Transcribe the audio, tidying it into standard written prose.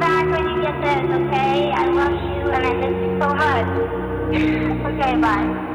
back when you get this, okay? I love you and I miss you so much. Okay, bye.